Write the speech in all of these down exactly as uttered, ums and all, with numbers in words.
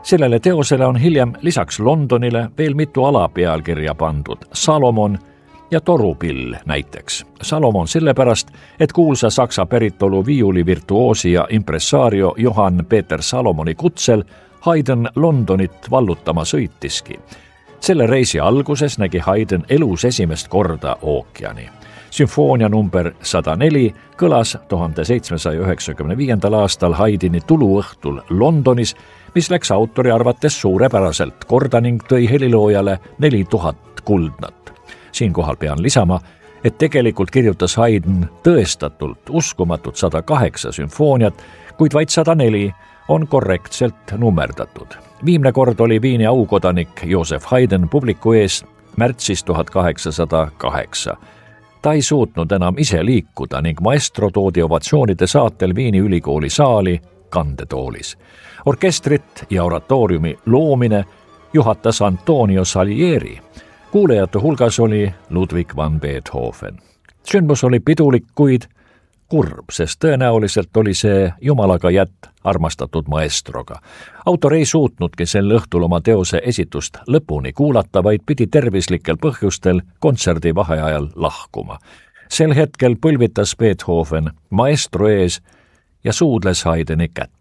Sellele teosele on hiljem lisaks Londonile veel mitu alapealkirja pandud, Salomon ja Torupill näiteks. Salomon sellepärast, et kuulsa saksa päritolu viiulivirtuoosi ja impressaario Johann Peter Salomoni kutsel Haydn Londonit vallutama sõitiski. Selle reisi alguses nägi Haydn elus esimest korda ookeani. Sümfoonia number sada neli kõlas tuhande seitsmesaja üheksakümne viiendal aastal Haydni tuluõhtul Londonis, mis läks autori arvates suurepäraselt korda ning tõi heliloojale neli tuhat kuldnat. Siinkohal pean lisama, et tegelikult kirjutas Haydn tõestatult uskumatut sada kaheksa sümfooniat, kuid vaid sada neli on korrektselt nummerdatud. Viimne kord oli Viini aukodanik Joseph Haydn publiku ees märtsis tuhat kaheksasada kaheksa. Ta ei suutnud enam ise liikuda ning maestro toodi ovatsioonide saatel Viini ülikooli saali kandetoolis. Orkestrit ja oratooriumi loomine juhatas Antonio Salieri. Kuulejate hulgas oli Ludwig van Beethoven. Sündmus oli pidulik, kuid kurb, sest tõenäoliselt oli see jumalaga jätt armastatud maestroga. Autor ei suutnudki sel õhtul oma teose esitust lõpuni kuulata, vaid pidi tervislikel põhjustel kontserdi vaheajal lahkuma. Sel hetkel põlvitas Beethoven maestro ees ja suudles Haydni kätt.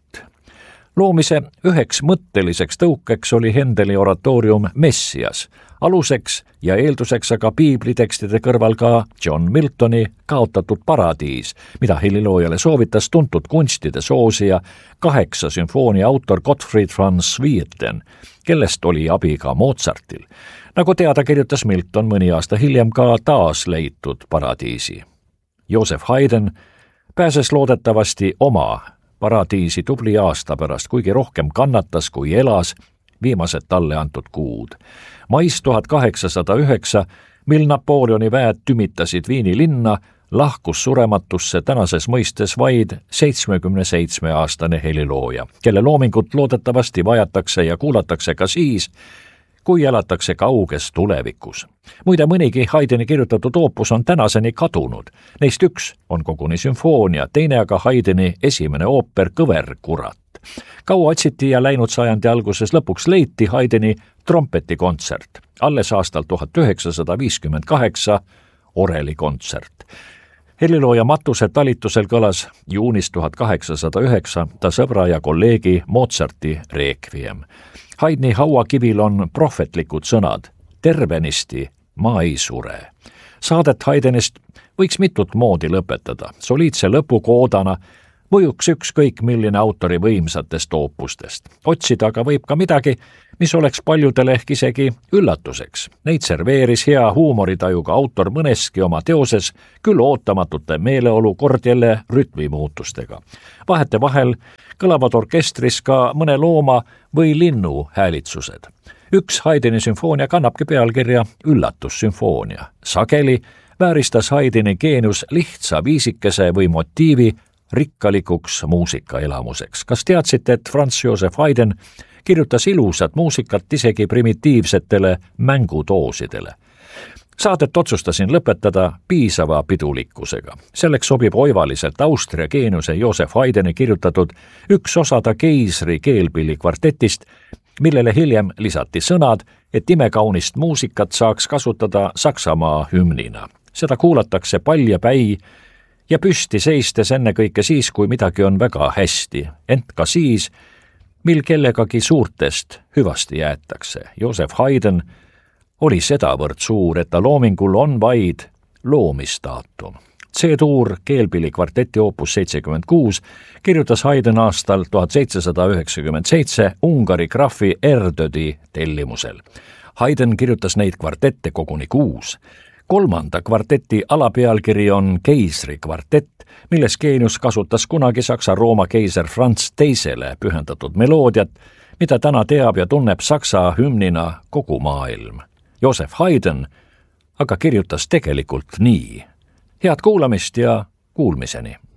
Loomise üheks mõtteliseks tõukeks oli Händeli oratoorium Messias, aluseks ja eelduseks aga piiblitekstide kõrval ka John Miltoni Kaotatud paradiis, mida heliloojale soovitas tuntud kunstide soosija kaheksa sümfoonia autor Gottfried van Swieten, kellest oli abi ka Mozartil. Nagu teada, kirjutas Milton mõni aasta hiljem ka taas leitud paradiisi. Joseph Haydn pääses loodetavasti oma paradiisi tubli aasta pärast, kuigi rohkem kannatas kui elas viimased talle antud kuud. Mais tuhat kaheksasada üheksa, mil Napoleoni väed tümitasid Viini linna, lahkus surematusse tänases mõistes vaid seitsmekümne seitsme aastane helilooja, kelle loomingut loodetavasti vajatakse ja kuulatakse ka siis, kui elatakse kauges tulevikus. Muide, mõnigi Haydni kirjutatud oopus on tänaseni kadunud. Neist üks on koguni sümfoonia, teine aga Haydni esimene ooper Kõverkurat. Kaua otsiti ja läinud sajandi alguses lõpuks leiti Haydni trompetikontsert. Alles aastal tuhat üheksasada viiskümmend kaheksa oreli kontsert. Helilooja Matuse talitusel kõlas juunis tuhat kaheksasada üheksa ta sõbra ja kolleegi Mozarti reekviem. Haydni hauakivil on prohvetlikud sõnad. Tervenisti ma ei sure. Saadet Haydnist võiks mitut moodi lõpetada. Soliidse lõpukoodana mõjuks ükskõik milline autori võimsatest oopustest. Otsida aga võib ka midagi, mis oleks paljudele ehk isegi üllatuseks. Neid serveeris hea huumoritajuga autor mõneski oma teoses, küll ootamatute meeleolu kord jälle rütmimuutustega. Vahete vahel kõlavad orkestris ka mõne looma või linnu häälitsused. Üks Haydni sümfoonia kannabki pealkirja Üllatussümfoonia. Sageli vääristas Haydni geenius lihtsa viisikese või motiivi rikkalikuks muusikaelamuseks. Kas teadsite, et Franz Joseph Haydn kirjutas ilusat muusikat isegi primitiivsetele mängudoosidele? Saadet otsustasin lõpetada piisava pidulikkusega. Selleks sobib oivaliselt Austria geeniuse Joseph Haydni kirjutatud üks osada Keisri keelpilli kvartetist, millele hiljem lisati sõnad, et imekaunist muusikat saaks kasutada Saksamaa hümnina. Seda kuulatakse paljapäi ja püsti seistes ennekõike siis, kui midagi on väga hästi, ent ka siis, mil kellegagi suurtest hüvasti jäetakse. Joseph Haydn oli sedavõrd suur, et ta loomingul on vaid loomistaatum. C-tuur keelpilli kvarteti oopus seitsekümmend kuus kirjutas Haydn aastal tuhat seitsesada üheksakümmend seitse Ungari graafi Erdödi tellimusel. Haydn kirjutas neid kvartette koguni kuus. Kolmanda kvarteti alapealkiri on Keisri kvartett, milles geenius kasutas kunagi Saksa-Rooma keiser Franz teisele pühendatud meloodiat, mida täna teab ja tunneb Saksa hümnina kogu maailm. Joseph Haydn aga kirjutas tegelikult nii. Head kuulamist ja kuulmiseni!